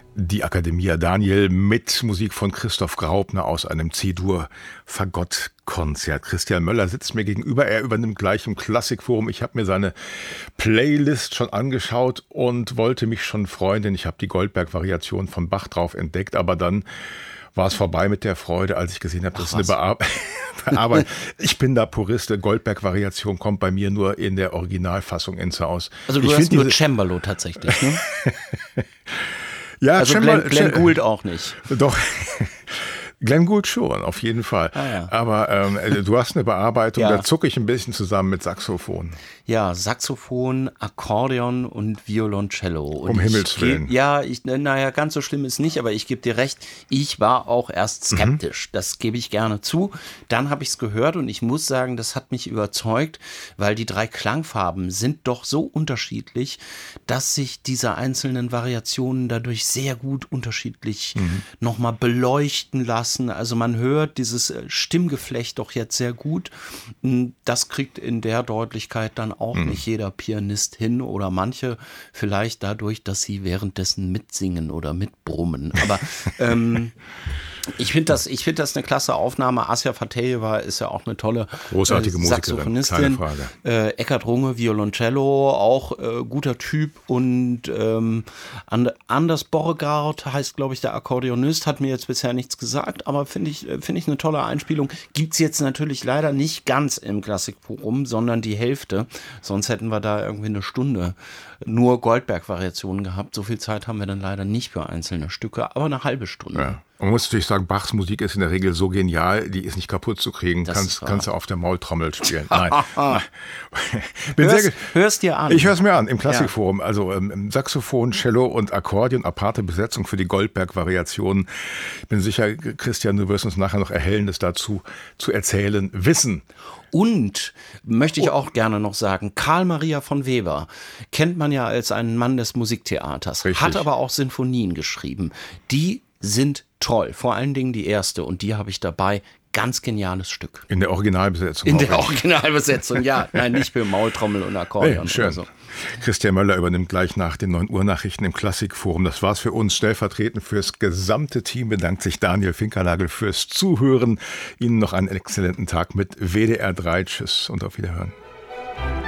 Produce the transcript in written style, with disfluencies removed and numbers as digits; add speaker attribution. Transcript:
Speaker 1: Die Academia Daniel mit Musik von Christoph Graupner aus einem C-Dur-Fagott-Konzert. Christian Möller sitzt mir gegenüber, er übernimmt gleich im Klassikforum. Ich habe mir seine Playlist schon angeschaut und wollte mich schon freuen, denn ich habe die Goldberg-Variation von Bach drauf entdeckt, aber dann war es vorbei mit der Freude, als ich gesehen habe, das ist eine Bearbeitung. Ich bin da Purist, Goldberg-Variation kommt bei mir nur in der Originalfassung ins Haus.
Speaker 2: Also du hast nur Cembalo tatsächlich, ne?
Speaker 1: Ja,
Speaker 2: also Glenn Gould auch nicht.
Speaker 1: Doch, Glenn Gould schon, auf jeden Fall.
Speaker 2: Ja.
Speaker 1: Aber du hast eine Bearbeitung,
Speaker 2: Ja.
Speaker 1: Da zucke ich ein bisschen zusammen mit Saxophon.
Speaker 2: Ja, Saxophon, Akkordeon und Violoncello. Und
Speaker 1: Himmels Willen.
Speaker 2: Ganz so schlimm ist nicht, aber ich gebe dir recht, ich war auch erst skeptisch. Das gebe ich gerne zu. Dann habe ich es gehört und ich muss sagen, das hat mich überzeugt, weil die 3 Klangfarben sind doch so unterschiedlich, dass sich diese einzelnen Variationen dadurch sehr gut unterschiedlich nochmal beleuchten lassen. Also man hört dieses Stimmgeflecht doch jetzt sehr gut. Das kriegt in der Deutlichkeit dann auch nicht jeder Pianist hin oder manche vielleicht dadurch, dass sie währenddessen mitsingen oder mitbrummen. Aber ich finde das eine klasse Aufnahme. Asja Fatejeva ist ja auch eine tolle
Speaker 1: großartige Musikerin,
Speaker 2: Saxophonistin.
Speaker 1: keine Frage.
Speaker 2: Eckhard Runge, Violoncello, auch guter Typ. Und Anders Borregaard heißt, glaube ich, der Akkordeonist, hat mir jetzt bisher nichts gesagt, aber finde ich eine tolle Einspielung. Gibt es jetzt natürlich leider nicht ganz im Klassikforum, sondern die Hälfte. Sonst hätten wir da irgendwie eine Stunde nur Goldberg-Variationen gehabt. So viel Zeit haben wir dann leider nicht für einzelne Stücke, aber eine halbe Stunde.
Speaker 1: Ja. Man muss natürlich sagen, Bachs Musik ist in der Regel so genial, die ist nicht kaputt zu kriegen. Kannst du auf der Maultrommel spielen. Nein.
Speaker 2: Hörst dir an.
Speaker 1: Ich höre es mir an, im Klassikforum. Ja. Also Saxophon, Cello und Akkordeon, aparte Besetzung für die Goldberg-Variationen. Ich bin sicher, Christian, du wirst uns nachher noch Erhellendes dazu zu erzählen wissen.
Speaker 2: Und möchte ich auch gerne noch sagen, Karl Maria von Weber kennt man ja als einen Mann des Musiktheaters,
Speaker 1: Richtig.
Speaker 2: Hat aber auch Sinfonien geschrieben. Die sind toll, vor allen Dingen die erste und die habe ich dabei. Ganz geniales Stück.
Speaker 1: In der Originalbesetzung.
Speaker 2: In der Originalbesetzung, ja. Nein, nicht für Maultrommel und Akkordeon.
Speaker 1: Schön.
Speaker 2: Oder so.
Speaker 1: Christian Möller übernimmt gleich nach den 9 Uhr Nachrichten im Klassikforum. Das war's für uns. Stellvertretend fürs gesamte Team bedankt sich Daniel Finkernagel fürs Zuhören. Ihnen noch einen exzellenten Tag mit WDR 3. Tschüss und auf Wiederhören.